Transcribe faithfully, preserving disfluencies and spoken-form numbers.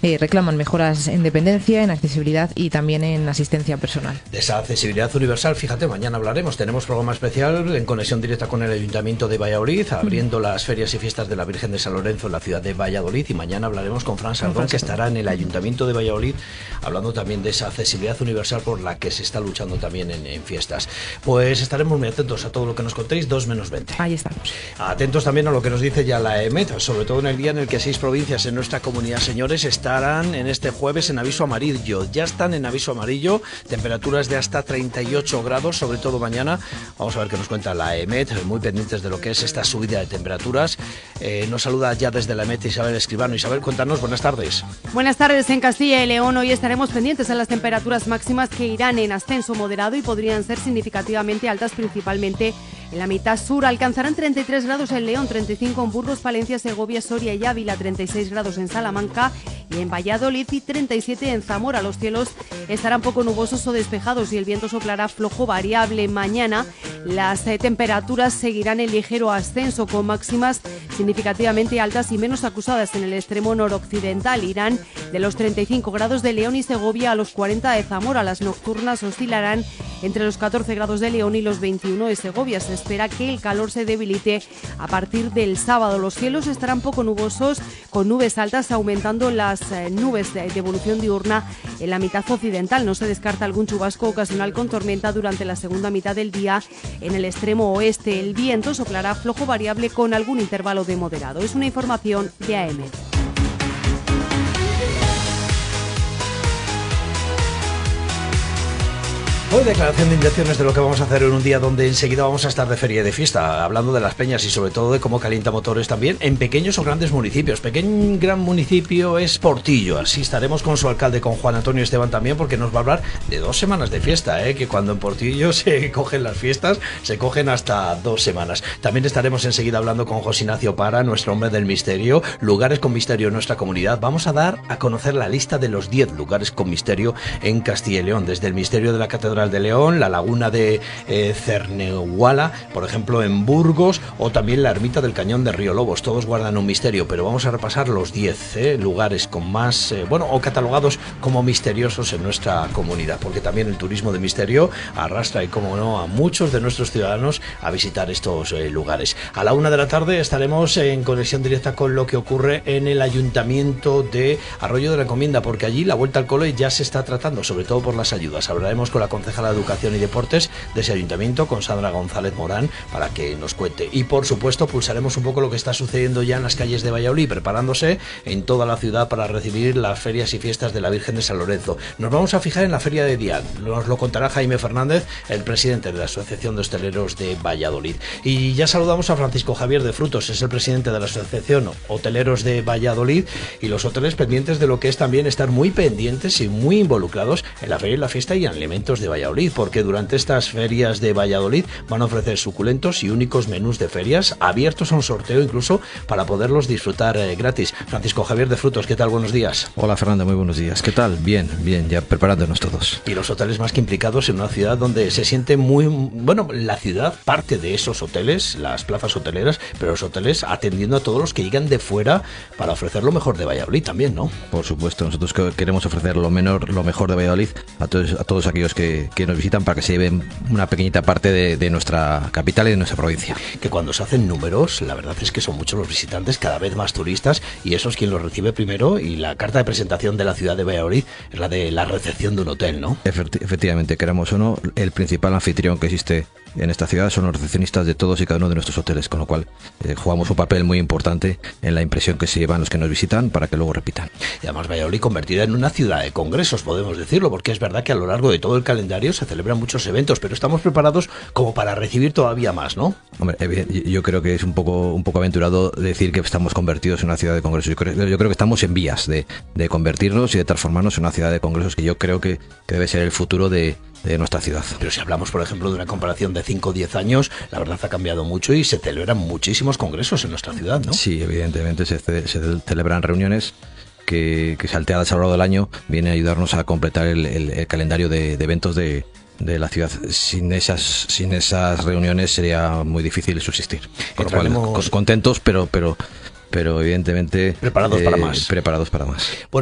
eh, reclaman mejoras en dependencia, en accesibilidad y también en asistencia personal. De esa accesibilidad universal, fíjate, mañana hablaremos. Tenemos programa especial en conexión directa con el Ayuntamiento de Valladolid, abriendo mm. las ferias y fiestas de la Virgen de San Lorenzo en la ciudad de Valladolid, y mañana hablaremos con Fran Sardón, que estará en el Ayuntamiento de Valladolid, hablando también de esa accesibilidad universal por la que se está luchando también en, en fiestas. Pues estaremos muy atentos a todo lo que nos contéis, dos menos veinte. Ahí estamos. Atentos también a lo que nos dice ya la EMET, sobre todo en el día en el que seis provincias en nuestra comunidad, señores, estarán en este jueves en aviso amarillo. Ya están en aviso amarillo, temperaturas de hasta treinta y ocho grados, sobre todo mañana. Vamos a ver qué nos cuenta la EMET, muy pendientes de lo que es esta subida de temperaturas. Eh, nos saluda ya desde la EMET Isabel Escribano. Isabel, cuéntanos, buenas tardes. Buenas tardes. En Castilla y León hoy estaremos pendientes a las temperaturas máximas que irán en ascenso moderado y podrían ser significativamente altas, principalmente en la mitad sur. Alcanzarán treinta y tres grados en León, treinta y cinco en Burgos, Palencia, Segovia, Soria y Ávila, treinta y seis grados en Salamanca y en Valladolid y treinta y siete en Zamora. Los cielos estarán poco nubosos o despejados y el viento soplará flojo variable. Mañana las eh, temperaturas seguirán en ligero ascenso, con máximas significativamente altas y menos acusadas en el extremo noroccidental. Irán de los treinta y cinco grados de León y Segovia a los cuarenta de Zamora. Las nocturnas oscilarán entre los catorce grados de León y los veintiuno de Segovia. Se espera que el calor se debilite a partir del sábado. Los cielos estarán poco nubosos, con nubes altas, aumentando las eh, nubes de, de evolución diurna en la mitad occidental. No se descarta algún chubasco ocasional con tormenta durante la segunda mitad del día en el extremo oeste. El viento soplará flojo variable con algún intervalo de moderado. Es una información de A M. Hoy declaración de intenciones de lo que vamos a hacer en un día donde enseguida vamos a estar de feria y de fiesta, hablando de las peñas y sobre todo de cómo calienta motores también en pequeños o grandes municipios. Pequeño gran municipio es Portillo, así estaremos con su alcalde, con Juan Antonio Esteban también, porque nos va a hablar de dos semanas de fiesta, ¿eh? Que cuando en Portillo se cogen las fiestas, se cogen hasta dos semanas. También estaremos enseguida hablando con José Ignacio Para, nuestro hombre del misterio, lugares con misterio en nuestra comunidad. Vamos a dar a conocer la lista de los diez lugares con misterio en Castilla y León, desde el misterio de la Catedral de León, la laguna de eh, Cernehuala, por ejemplo en Burgos, o también la ermita del Cañón de Río Lobos. Todos guardan un misterio, pero vamos a repasar los diez eh, lugares con más, eh, bueno, o catalogados como misteriosos en nuestra comunidad, porque también el turismo de misterio arrastra, y como no, a muchos de nuestros ciudadanos a visitar estos eh, lugares. A la una de la tarde estaremos en conexión directa con lo que ocurre en el Ayuntamiento de Arroyo de la Encomienda, porque allí la vuelta al cole ya se está tratando, sobre todo por las ayudas. Hablaremos con la concejala de Educación y Deportes de ese ayuntamiento, con Sandra González Morán, para que nos cuente. Y por supuesto pulsaremos un poco lo que está sucediendo ya en las calles de Valladolid, preparándose en toda la ciudad para recibir las ferias y fiestas de la Virgen de San Lorenzo. Nos vamos a fijar en la feria de Dial, nos lo contará Jaime Fernández, el presidente de la Asociación de Hosteleros de Valladolid. Y ya saludamos a Francisco Javier de Frutos, es el presidente de la Asociación Hoteleros de Valladolid, y los hoteles pendientes de lo que es también estar muy pendientes y muy involucrados en la feria y la fiesta y en alimentos de Valladolid, porque durante estas ferias de Valladolid van a ofrecer suculentos y únicos menús de ferias, abiertos a un sorteo incluso para poderlos disfrutar eh, gratis. Francisco Javier de Frutos, ¿qué tal? Buenos días. Hola Fernando, muy buenos días. ¿Qué tal? Bien, bien, ya preparándonos todos. Y los hoteles más que implicados en una ciudad donde se siente muy... Bueno, la ciudad parte de esos hoteles, las plazas hoteleras, pero los hoteles atendiendo a todos los que llegan de fuera para ofrecer lo mejor de Valladolid también, ¿no? Por supuesto, nosotros queremos ofrecer lo, menor, lo mejor de Valladolid a todos, a todos aquellos que, que nos visitan, para que se lleven una pequeñita parte de, de nuestra capital y de nuestra provincia. Que cuando se hacen números, la verdad es que son muchos los visitantes, cada vez más turistas, y eso es quien los recibe primero, y la carta de presentación de la ciudad de Valladolid es la de la recepción de un hotel, ¿no? Efectivamente, queramos o no, el principal anfitrión que existe en esta ciudad son los recepcionistas de todos y cada uno de nuestros hoteles, con lo cual eh, jugamos un papel muy importante en la impresión que se llevan los que nos visitan para que luego repitan. Y además Valladolid convertida en una ciudad de congresos, podemos decirlo, porque es verdad que a lo largo de todo el calendario se celebran muchos eventos, pero estamos preparados como para recibir todavía más, ¿no? Hombre, yo creo que es un poco un poco aventurado decir que estamos convertidos en una ciudad de congresos. Yo creo, yo creo que estamos en vías de, de convertirnos y de transformarnos en una ciudad de congresos, que yo creo que, que debe ser el futuro de de nuestra ciudad. Pero si hablamos, por ejemplo, de una comparación de cinco o diez años, la verdad ha cambiado mucho y se celebran muchísimos congresos en nuestra ciudad, ¿no? Sí, evidentemente se, ce se celebran reuniones que, que salteadas a lo largo del año viene a ayudarnos a completar el, el, el calendario de, de eventos de, de la ciudad. Sin esas sin esas reuniones sería muy difícil subsistir. Con lo cual, contentos, pero pero pero evidentemente preparados eh, para más. Preparados para más.